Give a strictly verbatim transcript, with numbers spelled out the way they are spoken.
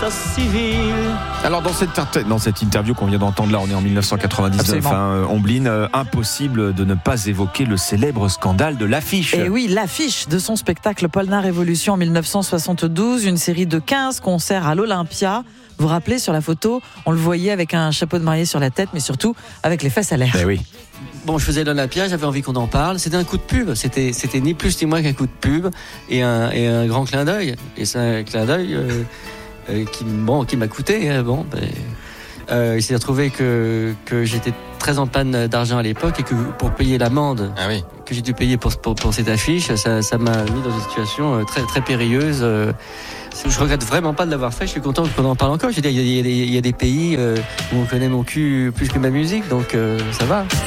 l'état civil. Alors dans cette, inter- dans cette interview qu'on vient d'entendre là, on est en dix-neuf cent quatre-vingt-dix-neuf, hein, Omblin, euh, impossible de ne pas évoquer le célèbre scandale de l'affiche. Et oui, l'affiche de son spectacle Polnareff Révolution en dix-neuf cent soixante-douze, une série de quinze concerts à l'Olympia. Vous vous rappelez, sur la photo, on le voyait avec un chapeau de mariée sur la tête, mais surtout avec les fesses à l'air. Eh oui. Bon, je faisais l'Olympia, j'avais envie qu'on en parle. C'était un coup de pub. C'était, c'était ni plus ni moins qu'un coup de pub et un, et un grand clin d'œil. Et c'est un clin d'œil euh, euh, qui, bon, qui m'a coûté. Hein, bon, ben, euh, il s'est retrouvé que, que j'étais très en panne d'argent à l'époque et que pour payer l'amende Ah oui. que j'ai dû payer pour, pour, pour cette affiche, ça, ça m'a mis dans une situation très, très périlleuse. Euh, Je regrette vraiment pas de l'avoir fait. Je suis content qu'on en parle encore. Je veux dire, il y a, il y a, des, il y a des pays euh, où on connaît mon cul plus que ma musique, donc euh, ça va.